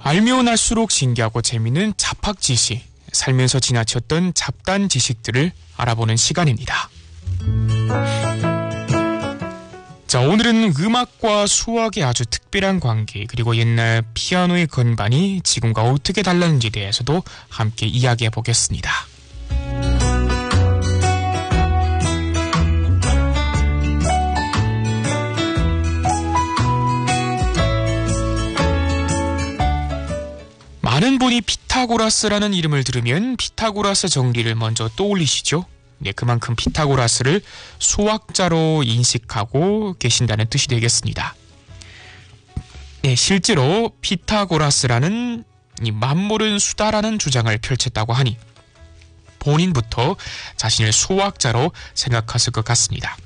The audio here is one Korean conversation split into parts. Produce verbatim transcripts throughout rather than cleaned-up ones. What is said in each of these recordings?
알면 알수록 신기하고 재미있는 잡학 지식, 살면서 지나쳤던 잡단 지식들을 알아보는 시간입니다. 자, 오늘은 음악과 수학의 아주 특별한 관계, 그리고 옛날 피아노의 건반이 지금과 어떻게 달랐는지에 대해서도 함께 이야기해 보겠습니다. 많은 분이 피타고라스라는 이름을 들으면 피타고라스 정리를 먼저 떠올리시죠? 네, 그만큼 피타고라스를 수학자로 인식하고 계신다는 뜻이 되겠습니다. 네, 실제로 피타고라스라는 이 만물은 수다라는 주장을 펼쳤다고 하니 본인부터 자신을 수학자로 생각했을 것 같습니다.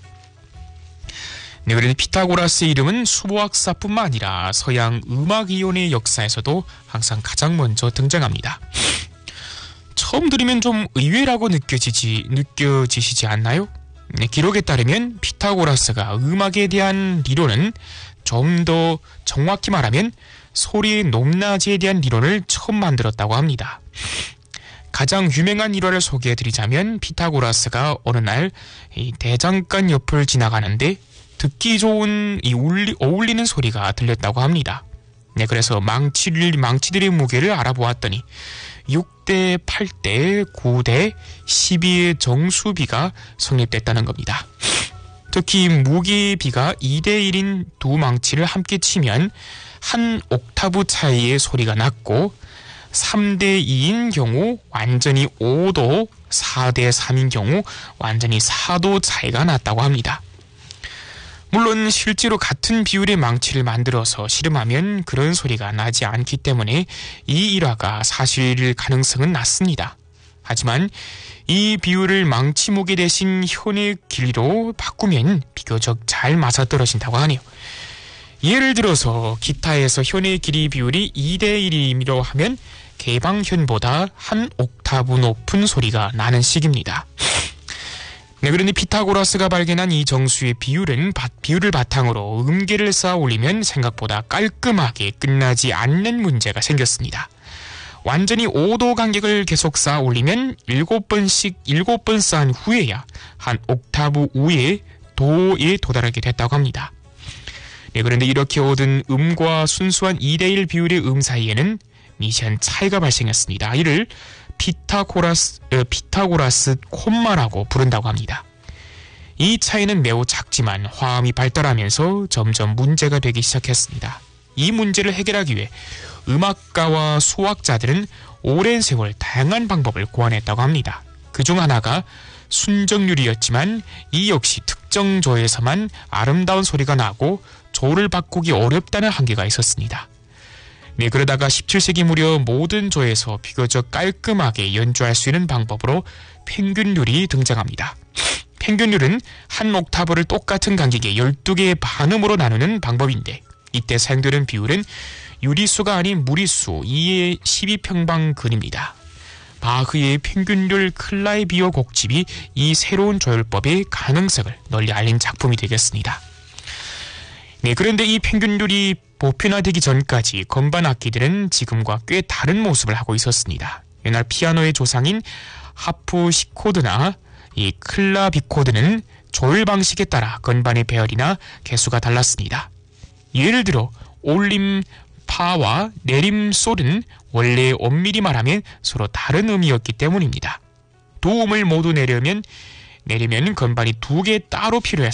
네, 그런데 피타고라스의 이름은 수학사뿐만 아니라 서양 음악이론의 역사에서도 항상 가장 먼저 등장합니다. 처음 들으면 좀 의외라고 느껴지지, 느껴지시지 않나요? 네, 기록에 따르면 피타고라스가 음악에 대한理論은 좀 더 정확히 말하면 소리의 높낮이에 대한理論을 처음 만들었다고 합니다. 가장 유명한 일화를 소개해드리자면 피타고라스가 어느 날 이 대장간 옆을 지나가는데 듣기 좋은 이 울리, 어울리는 소리가 들렸다고 합니다. 네, 그래서 망치를, 망치들의 무게를 알아보았더니 육 대, 팔 대, 구 대, 십이의 정수비가 성립됐다는 겁니다. 특히 무게비가 이 대 일인 두 망치를 함께 치면 한 옥타브 차이의 소리가 났고 삼 대 이인 경우 완전히 오 도, 사 대 삼인 경우 완전히 사 도 차이가 났다고 합니다. 물론 실제로 같은 비율의 망치를 만들어서 씨름하면 그런 소리가 나지 않기 때문에 이 일화가 사실일 가능성은 낮습니다. 하지만 이 비율을 망치 무게 대신 현의 길이로 바꾸면 비교적 잘 맞아떨어진다고 하네요. 예를 들어서 기타에서 현의 길이 비율이 이 대 일이라고 하면 개방현보다 한 옥타브 높은 소리가 나는 식입니다. 네, 그런데 피타고라스가 발견한 이 정수의 비율은 비율을 바탕으로 음계를 쌓아 올리면 생각보다 깔끔하게 끝나지 않는 문제가 생겼습니다. 완전히 오 도 간격을 계속 쌓아 올리면 일곱 번씩 일곱 번 쌓은 후에야 한 옥타브 위의 도에 도달하게 됐다고 합니다. 네, 그런데 이렇게 얻은 음과 순수한 이 대 일 비율의 음 사이에는 미세한 차이가 발생했습니다. 이를 피타고라스, 어, 피타고라스 콤마라고 부른다고 합니다. 이 차이는 매우 작지만 화음이 발달하면서 점점 문제가 되기 시작했습니다. 이 문제를 해결하기 위해 음악가와 수학자들은 오랜 세월 다양한 방법을 고안했다고 합니다. 그중 하나가 순정률이었지만 이 역시 특정 조에서만 아름다운 소리가 나고 조를 바꾸기 어렵다는 한계가 있었습니다. 네, 그러다가 십칠 세기 무려 모든 조에서 비교적 깔끔하게 연주할 수 있는 방법으로 평균률이 등장합니다. 평균률은 한 옥타브를 똑같은 간격의 열두 개의 반음으로 나누는 방법인데 이때 사용되는 비율은 유리수가 아닌 무리수 이의 십이 평방근입니다. 바흐의 평균률 클라이비어 곡집이 이 새로운 조율법의 가능성을 널리 알린 작품이 되겠습니다. 네, 그런데 이 평균률이 보편화되기 전까지 건반 악기들은 지금과 꽤 다른 모습을 하고 있었습니다. 옛날 피아노의 조상인 하프시코드나 이 클라비코드는 조율 방식에 따라 건반의 배열이나 개수가 달랐습니다. 예를 들어 올림 파와 내림 솔은 원래 엄밀히 말하면 서로 다른 음이었기 때문입니다. 두 음을 모두 내려면 내리면 건반이 두 개 따로 필요했습니다.